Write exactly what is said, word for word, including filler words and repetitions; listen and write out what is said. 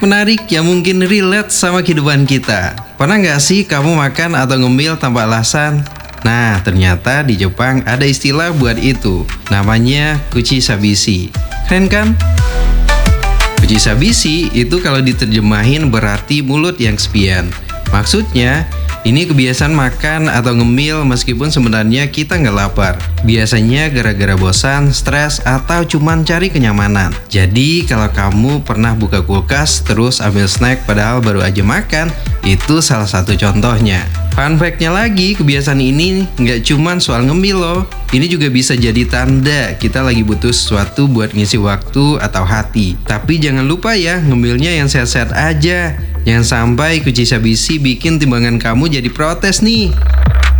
Menarik yang mungkin relate sama kehidupan kita. Pernah nggak sih kamu makan atau ngemil tanpa alasan? Nah, ternyata di Jepang ada istilah buat itu. Namanya kuchisabisi. Keren kan? Kuchisabisi itu kalau diterjemahin berarti mulut yang kesepian. Maksudnya, ini kebiasaan makan atau ngemil meskipun sebenarnya kita nggak lapar. Biasanya gara-gara bosan, stres, atau cuman cari kenyamanan. Jadi kalau kamu pernah buka kulkas terus ambil snack padahal baru aja makan, itu salah satu contohnya. Fun fact-nya lagi, kebiasaan ini nggak cuman soal ngemil loh. Ini juga bisa jadi tanda kita lagi butuh sesuatu buat ngisi waktu atau hati. Tapi jangan lupa ya, ngemilnya yang sehat-sehat aja. Jangan sampai kuchisabisi bikin timbangan kamu jadi protes nih.